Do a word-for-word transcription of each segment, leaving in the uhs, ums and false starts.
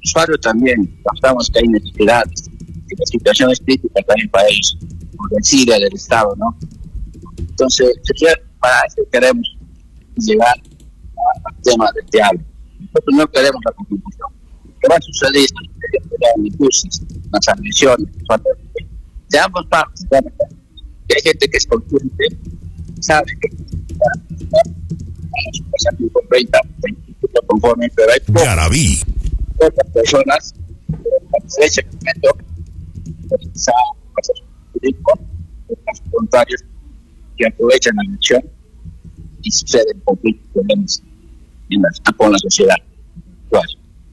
usuario también notamos que hay necesidad, que la situación es crítica también para ellos, por desidia del Estado, ¿no? Entonces, para eso queremos llegar al tema del diálogo. Nosotros no queremos la constitución. ¿Qué va a suceder? Las agresiones, de ambas partes, que hay gente que es consciente, sabe que con treinta, veinte conforme, pero hay pocas, pocas personas en ese momento los voluntarios que aprovechan la elección y suceden conflictos violentos con la sociedad actual.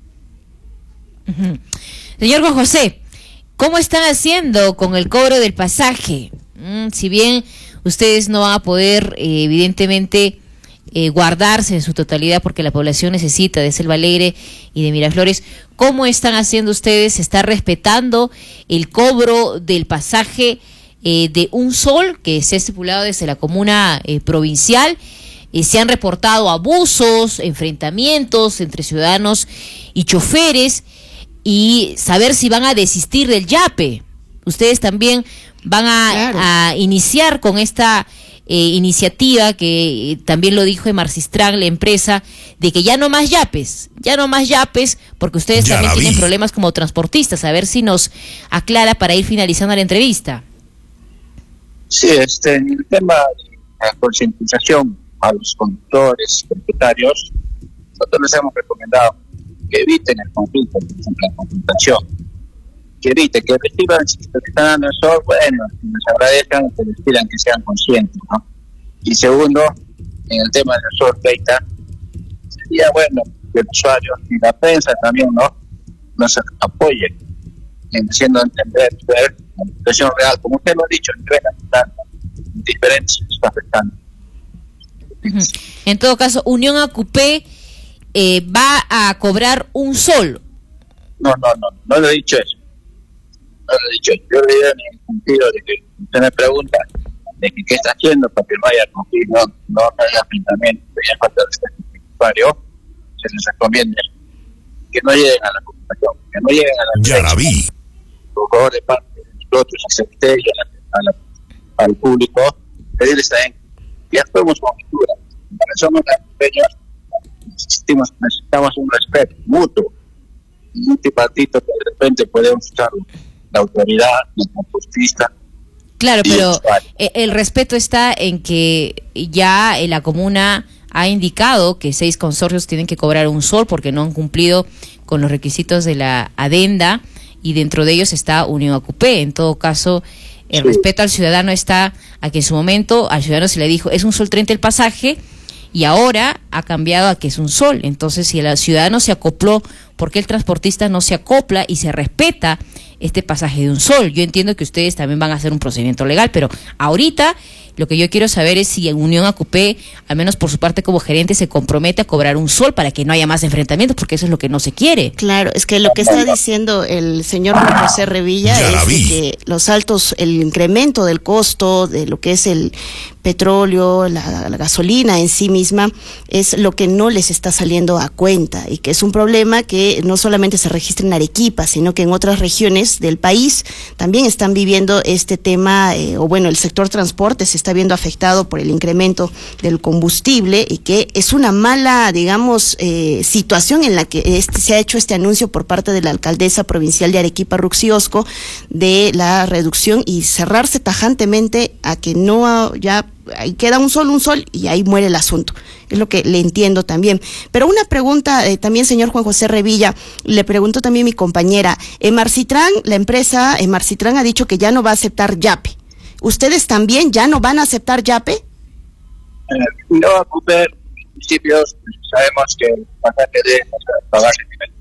Uh-huh. Señor Juan José, ¿cómo están haciendo con el cobro del pasaje? Mm, si bien ustedes no van a poder, eh, evidentemente, eh, guardarse en su totalidad porque la población necesita de Selva Alegre y de Miraflores, ¿cómo están haciendo ustedes? ¿Se está respetando el cobro del pasaje eh, de un sol que se ha estipulado desde la comuna eh, provincial? Eh, se han reportado abusos, enfrentamientos entre ciudadanos y choferes, y saber si van a desistir del yape. Ustedes también van a, claro. a iniciar con esta eh, iniciativa que eh, también lo dijo Emarcistrán, la empresa, de que ya no más yapes, ya no más yapes, porque ustedes ya también tienen problemas como transportistas. A ver si nos aclara para ir finalizando la entrevista. Sí, este, en el tema de la concientización a los conductores, propietarios, nosotros les hemos recomendado que eviten el conflicto, por ejemplo, la confrontación, que eviten, que reciban, si están dando el sol, bueno, que les agradezcan, que les pidan que sean conscientes, ¿no? Y segundo, en el tema del sol treinta, sería bueno que el usuario y la prensa también, ¿no?, nos apoyen en haciendo entender ver la situación real, como usted lo ha dicho, en nivel nacional, diferentes está afectando. Uh-huh. En todo caso, Unión Acupé Eh, va a cobrar un sol. No, no, no, no le he dicho eso. No le he dicho eso. Yo le digo en el sentido de que usted me pregunta de que qué está haciendo para que vaya a cumplir, no, no haya enfrentamiento, que haya falta de este usuario, se les recomienda que no lleguen a la comunicación, que no lleguen a la ya la vi. Por favor, de parte de nosotros, al secretario, a la, al público, pedirles también que actuemos con cultura. Para somos las pequeñas, necesitamos, necesitamos un respeto mutuo, multipartito, que de repente podemos usar la autoridad, la transportista. Claro, pero el, el respeto está en que ya la comuna ha indicado que seis consorcios tienen que cobrar un sol porque no han cumplido con los requisitos de la adenda, y dentro de ellos está Unión Acupé. En todo caso, el sí. respeto al ciudadano está a que en su momento al ciudadano se le dijo es un sol treinta el pasaje, y ahora ha cambiado a que es un sol. Entonces, si el ciudadano se acopló, ¿por qué el transportista no se acopla y se respeta este pasaje de un sol? Yo entiendo que ustedes también van a hacer un procedimiento legal, pero ahorita lo que yo quiero saber es si Unión Acupé, al menos por su parte como gerente, se compromete a cobrar un sol para que no haya más enfrentamientos, porque eso es lo que no se quiere. Claro, es que lo que está diciendo el señor José Revilla es que los altos, el incremento del costo de lo que es el petróleo, la, la gasolina en sí misma, es lo que no les está saliendo a cuenta, y que es un problema que no solamente se registra en Arequipa, sino que en otras regiones del país también están viviendo este tema, eh, o bueno, el sector transporte se está viendo afectado por el incremento del combustible, y que es una mala, digamos, eh, situación en la que este, se ha hecho este anuncio por parte de la alcaldesa provincial de Arequipa, Ruxy Osco, de la reducción y cerrarse tajantemente a que no ya ahí queda un sol, un sol y ahí muere el asunto. Es lo que le entiendo también. Pero una pregunta eh, también, señor Juan José Revilla, le pregunto también a mi compañera, Emarcitrán, la empresa Emarcitrán ha dicho que ya no va a aceptar yape. ¿Ustedes también ya no van a aceptar yape? Eh, no, a Cooper, en principios, sabemos que el pasaje de pagar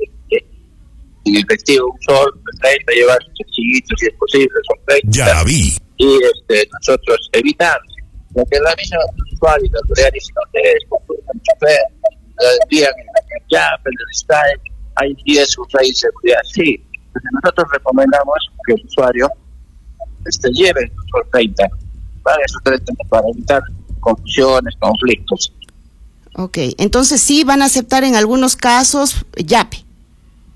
en efectivo un sol, treinta, llevar sencillitos si es posible, son treinta. Ya la vi. Y este, nosotros evitar, porque la misma usuario y la autoridad dice, no te es, con un chofer, la desvían ya, pero está, hay riesgos, hay seguridad, sí. Entonces nosotros recomendamos que el usuario este, lleve el sol treinta, pague esos treinta para evitar confusiones, conflictos. Ok, entonces sí van a aceptar en algunos casos yape.